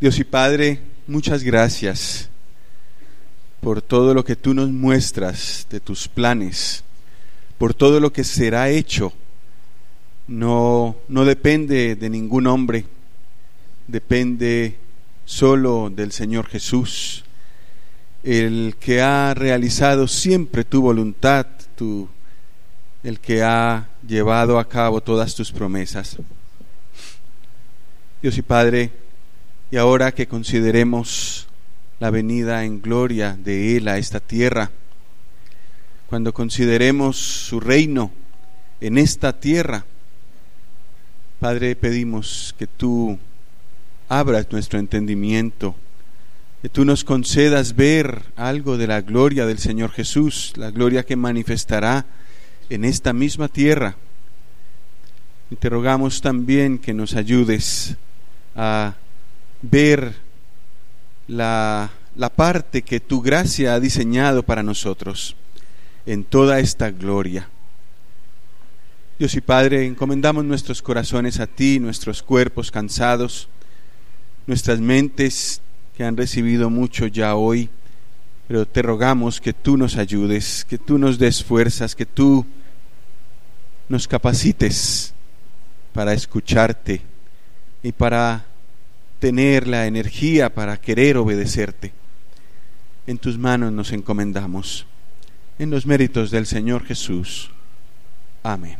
Dios y Padre, muchas gracias por todo lo que tú nos muestras de tus planes, por todo lo que será hecho. No depende de ningún hombre, depende solo del Señor Jesús, el que ha realizado siempre tu voluntad, el que ha llevado a cabo todas tus promesas. Dios y Padre, y ahora que consideremos la venida en gloria de Él a esta tierra, cuando consideremos su reino en esta tierra, Padre, pedimos que tú abras nuestro entendimiento, que tú nos concedas ver algo de la gloria del Señor Jesús, la gloria que manifestará en esta misma tierra. Y te rogamos también que nos ayudes a ver la parte que tu gracia ha diseñado para nosotros en toda esta gloria. Dios y Padre, encomendamos nuestros corazones a ti, nuestros cuerpos cansados, nuestras mentes que han recibido mucho ya hoy, pero te rogamos que tú nos ayudes, que tú nos des fuerzas, que tú nos capacites para escucharte y para tener la energía para querer obedecerte. En tus manos nos encomendamos, en los méritos del Señor Jesús. Amén.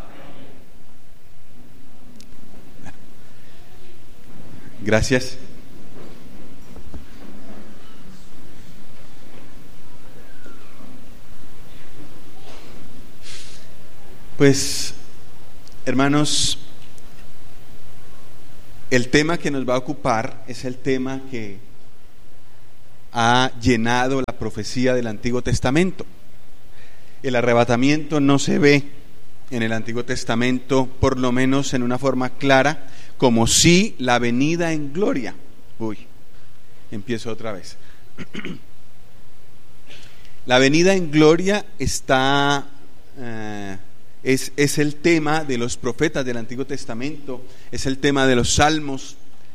Gracias. Pues, hermanos, el tema que nos va a ocupar es el tema que ha llenado la profecía del Antiguo Testamento. El arrebatamiento no se ve en el Antiguo Testamento, por lo menos en una forma clara, como sí la venida en gloria. Empiezo otra vez. La venida en gloria está... Es el tema de los profetas del Antiguo Testamento, es el tema de los salmos.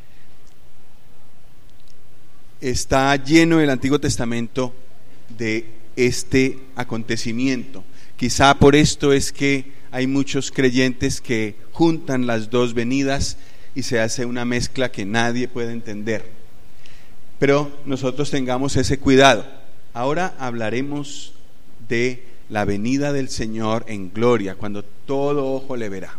Está lleno el Antiguo Testamento de este acontecimiento. Quizá por esto es que hay muchos creyentes que juntan las dos venidas y se hace una mezcla que nadie puede entender. Pero nosotros tengamos ese cuidado. Ahora hablaremos de la venida del Señor en gloria, cuando todo ojo le verá.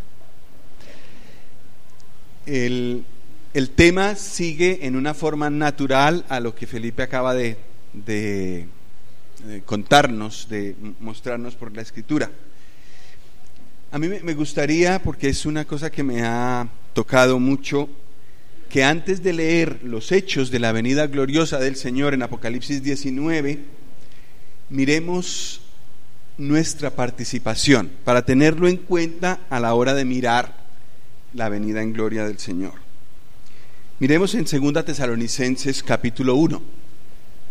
El tema sigue en una forma natural a lo que Felipe acaba de contarnos, de mostrarnos por la Escritura. A mí me gustaría, porque es una cosa que me ha tocado mucho, que antes de leer los hechos de la venida gloriosa del Señor en Apocalipsis 19, miremos nuestra participación, para tenerlo en cuenta a la hora de mirar la venida en gloria del Señor. Miremos en 2 Tesalonicenses capítulo 1.